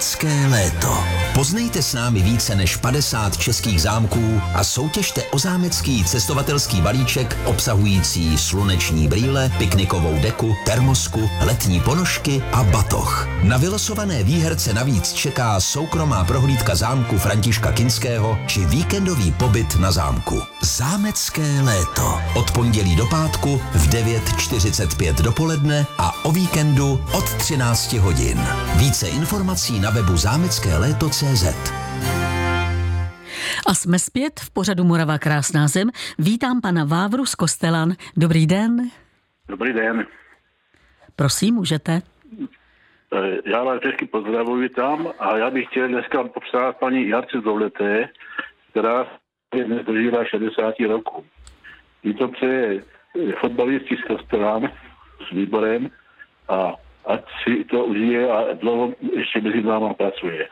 Zámecké léto. Poznejte s námi více než 50 českých zámků a soutěžte o zámecký cestovatelský balíček obsahující sluneční brýle, piknikovou deku, termosku, letní ponožky a batoh. Na vylosované výherce navíc čeká soukromá prohlídka zámku Františka Kinského či víkendový pobyt na zámku. Zámecké léto. Od pondělí do pátku v 9:45 dopoledne a o víkendu od 13 hodin. Více informací na webu zámeckéléto.cz. A jsme zpět v pořadu Morava krásná zem. Vítám pana Vávru z Kostelan. Dobrý den. Dobrý den. Prosím, můžete. Já vás všechny pozdravuji tam a já bych chtěl dneska popsat paní Jarce Zouleté, která dnes dožívá 60 roku. Jí to přeje fotbalistí z Kostelan s výborem a ať si to užije a dlouho ještě mezi náma pracuje.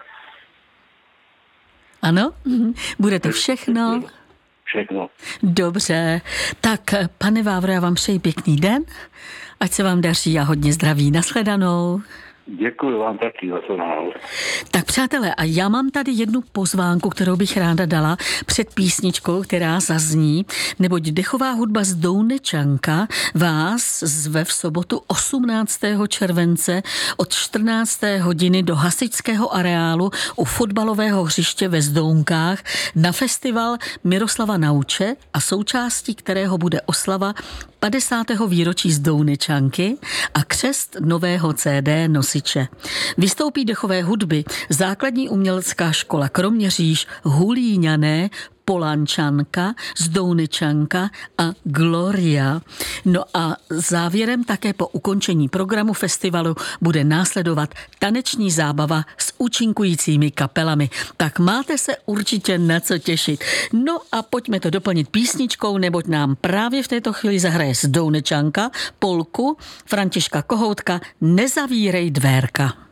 Ano, bude to všechno? Všechno. Dobře, tak pane Vávro, já vám přeji pěkný den, ať se vám daří a hodně zdraví. Nashledanou. Děkuji vám taky za to. Tak přátelé, a já mám tady jednu pozvánku, kterou bych ráda dala před písničkou, která zazní, neboť dechová hudba z Dounečanka vás zve v sobotu 18. července od 14. hodiny do hasičského areálu u fotbalového hřiště ve Zdounkách na festival Miroslava Nauče a součástí kterého bude oslava 50. výročí z Dounečanky a křest nového CD nosiče. Vystoupí dechové hudby základní umělecká škola Kroměříž, Hulíňané, Polančanka, Zdounečanka a Gloria. No a závěrem také po ukončení programu festivalu bude následovat taneční zábava s účinkujícími kapelami. Tak máte se určitě na co těšit. No a pojďme to doplnit písničkou, neboť nám právě v této chvíli zahraje Zdounečanka polku Františka Kohoutka Nezavírej dvérka.